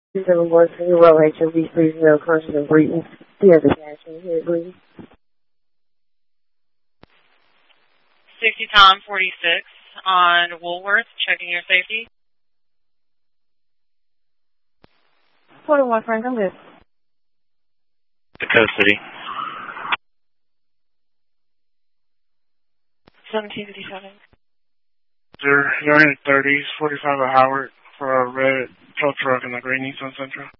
7 West Row, HOV 30, Conscious of Breathing. He has a gash in his head, breathing. 60 Tom 46 on Woolworth, checking your safety. 41 Frank, I'm good. Dakota City. 1757. You're in 30s, 45 at Howard for a red tow truck and a gray Nissan Sentra.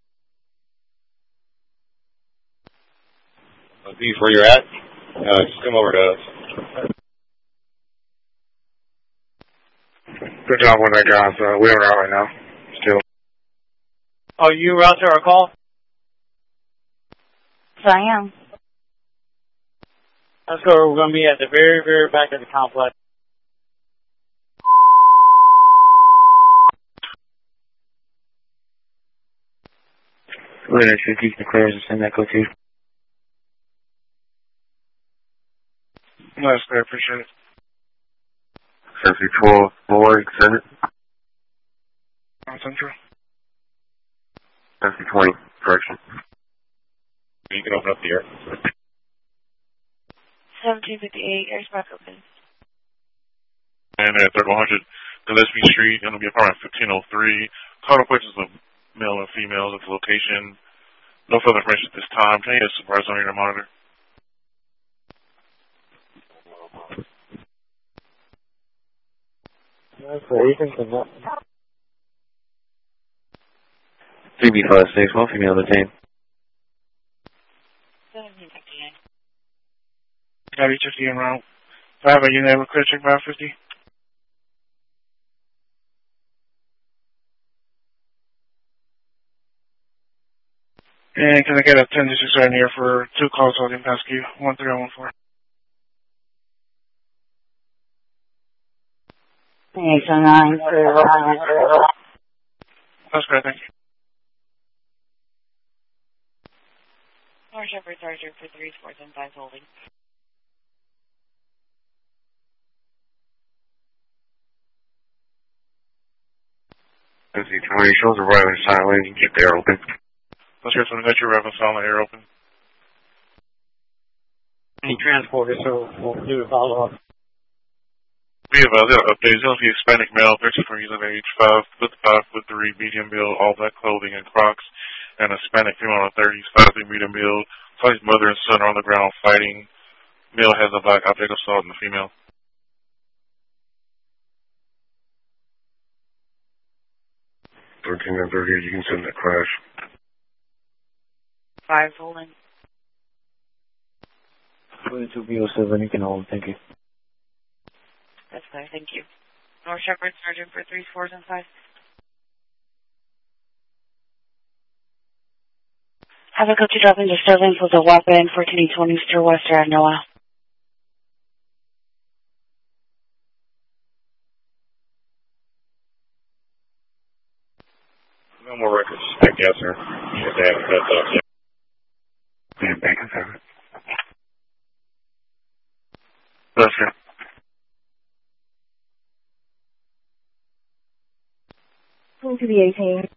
Beef, where you're at? Just come over to us. Good job on that, guys. We're out right now. Still. Oh, you out to our call? So I am. Let's go. We're going to be at the very, very back of the complex. We're going to keep the clears and send that go to. No, that's great. Appreciate it. 12 boy, extended. On Central. 20, correction. You can open up the air. 1758, air's back open. And at 3100 Gillespie Street, going to be apartment 1503. Total questions of male and females at the location. No further information at this time. Can you get a supervisor on your monitor? That's what you think of that. 3B56, one female detained. 1759. Heavy 50 en route. Do I have a unit with clear check by 50? And can I get a 10-6 right here for 2 calls holding past Q, 13014? Thanks, 9. That's great, thank you. North Shepherd Sergeant for 3 4s and 5 holding. Let's see, 20 shows are right on the side lane. You can get the air open. Let's hear some got your reference on the air open. Any transporters, so we'll do a follow-up. We have other updates. You'll see Hispanic male, 34 years of age, 5'3", medium build, all black clothing and Crocs, and a Hispanic female in the 30s, 5'3", medium build. So his mother and son are on the ground fighting. Male has a black object assault in the female. 13 and 30, you can send that crash. 5 holding. 22B07, you can hold, thank you. That's clear, thank you. North Shepherd Sergeant for 3 4s and 5. Have a go to drop in disturbance with a weapon, 1420 Stir West Drive, Noah. No more records. Yes, sir. If they haven't cut up yet. Yeah, back in time. Yes, sir. 22B18.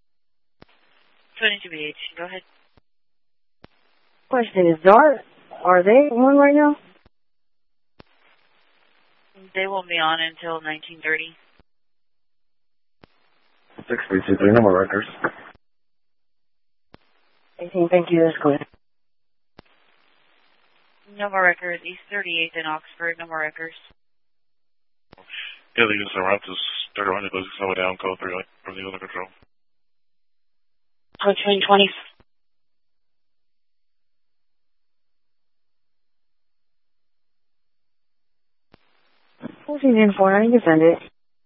22B18, go ahead. Question is, Dart, are they on right now? They won't be on until 1930. 6323, no more records. 18, thank you, that's good. No more records. East 38th in Oxford, no more records. Yeah, they use the route to 3100, goes slow down, code 3 from the under control. Code 2020. What's he in for? You can send it.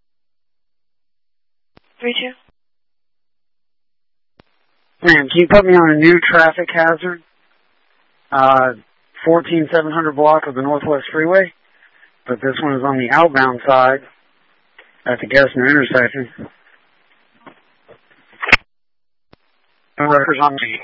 3-2. Man, can you put me on a new traffic hazard? 14700 block of the Northwest Freeway. But this one is on the outbound side at the Gessner intersection. No records on me.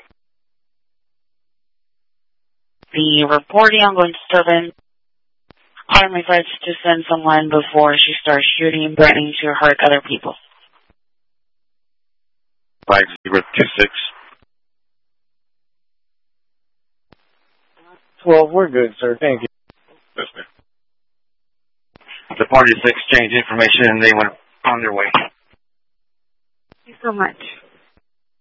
The reporting ongoing disturbance. Harm request to send someone before she starts shooting and threatening to hurt other people. 5026. Well, we're good, sir. Thank you. Yes, ma'am. The parties exchanged information and they went on their way. Thank you so much.